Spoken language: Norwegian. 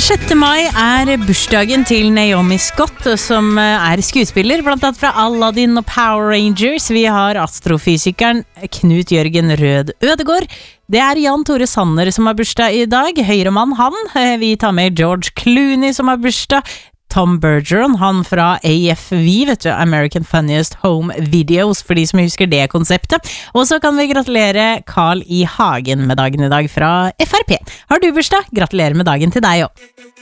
6. mai bursdagen til Naomi Scott, som skuespiller, blant annet fra Aladdin og Power Rangers. Vi har astrofysikeren Knut Jørgen Rød Ødegård. Det Jan Tore Sanner som har bursdag i dag. Høyremann han. Vi tar med George Clooney som har bursdag. Tom Bergeron, han fra AFV, vet du, American Funniest Home Videos, for de som husker det konseptet. Og så kan vi gratulere Carl I. Hagen med dagen i dag fra FRP. Har du bursdag? Gratulerer med dagen til deg også.